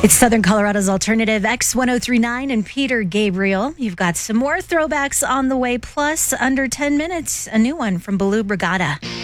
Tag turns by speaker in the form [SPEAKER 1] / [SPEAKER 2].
[SPEAKER 1] It's Southern Colorado's Alternative X1039 and Peter Gabriel. You've got some more throwbacks on the way, plus under 10 minutes, a new one from Baloo Brigada.